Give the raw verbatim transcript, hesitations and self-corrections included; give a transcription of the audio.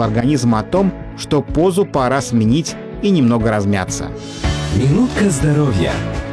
организм о том, что позу пора сменить и немного размяться. Минутка здоровья.